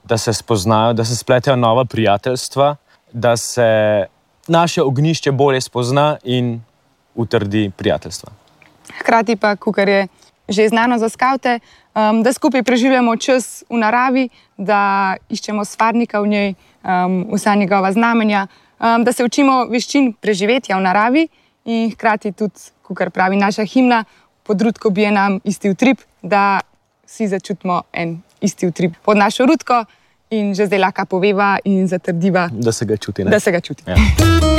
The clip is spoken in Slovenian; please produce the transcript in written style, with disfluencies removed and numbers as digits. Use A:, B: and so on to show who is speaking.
A: da se spoznajo, da se spletejo nova prijateljstva, da se naše ognjišče bolje spozna in utrdi prijateljstva.
B: Hkrati pa, kakor je že znano za skavte, da skupaj preživljamo čas v naravi, da iščemo stvarnika v njej, vsa njegova znamenja, da se učimo veščin preživetja v naravi in hkrati tudi, kakor pravi naša himna, pod Rutko bije nam isti utrip, da vsi začutimo en isti utrip pod našo Rutko in že zdaj lahko poveva in zatrdiva,
A: Da se ga čuti.
B: Da se ga čuti. Ja.